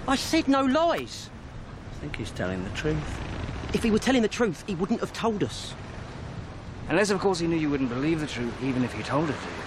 I said no lies. I think he's telling the truth. If he were telling the truth, he wouldn't have told us. Unless, of course, he knew you wouldn't believe the truth, even if he told it to you.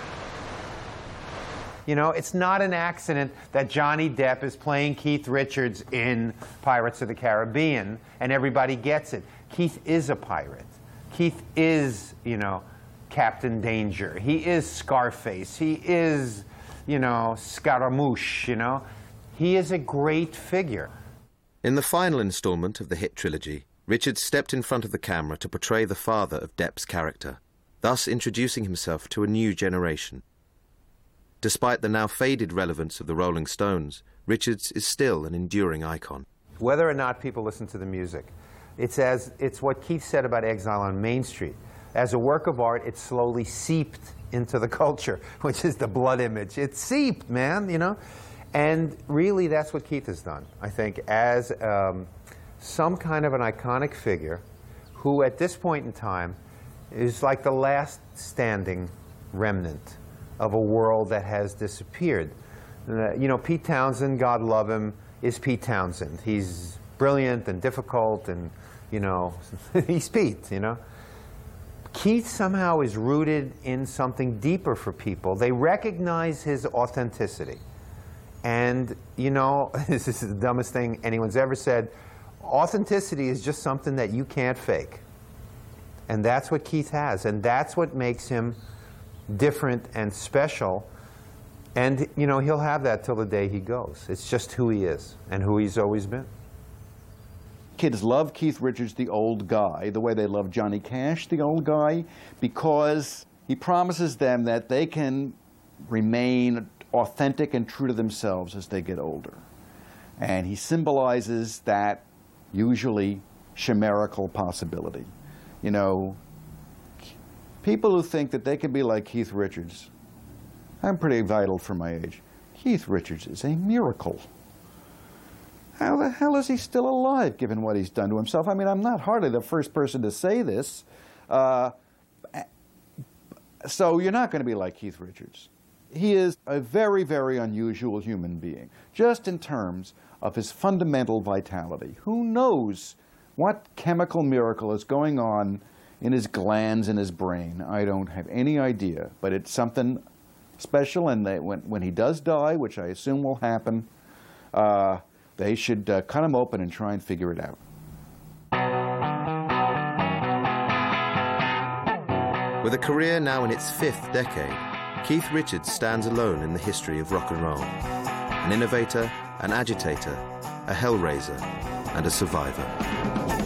You know, it's not an accident that Johnny Depp is playing Keith Richards in Pirates of the Caribbean, and everybody gets it. Keith is a pirate. Keith is, you know, Captain Danger. He is Scarface. He is, you know, Scaramouche, you know. He is a great figure. In the final installment of the hit trilogy, Richards stepped in front of the camera to portray the father of Depp's character, thus introducing himself to a new generation. Despite the now faded relevance of the Rolling Stones, Richards is still an enduring icon. Whether or not people listen to the music, it's what Keith said about Exile on Main Street. As a work of art, it slowly seeped into the culture, which is the blood image. It seeped, man, you know? And really, that's what Keith has done, I think, as some kind of an iconic figure who, at this point in time, is like the last standing remnant of a world that has disappeared. You know, Pete Townsend, God love him, is Pete Townsend. He's brilliant and difficult and, you know, he's Pete, you know. Keith somehow is rooted in something deeper for people. They recognize his authenticity. And, you know, this is the dumbest thing anyone's ever said. Authenticity is just something that you can't fake. And that's what Keith has. And that's what makes him different and special. And, you know, he'll have that till the day he goes. It's just who he is and who he's always been. Kids love Keith Richards, the old guy, the way they love Johnny Cash, the old guy, because he promises them that they can remain authentic and true to themselves as they get older. And he symbolizes that usually chimerical possibility. You know, people who think that they can be like Keith Richards, I'm pretty vital for my age. Keith Richards is a miracle. How the hell is he still alive, given what he's done to himself? I mean, I'm not hardly the first person to say this. So you're not going to be like Keith Richards. He is a very, very unusual human being, just in terms of his fundamental vitality. Who knows what chemical miracle is going on in his glands in his brain? I don't have any idea, but it's something special, and when he does die, which I assume will happen, they should cut him open and try and figure it out. With a career now in its 5th decade, Keith Richards stands alone in the history of rock and roll. An innovator, an agitator, a hellraiser, and a survivor.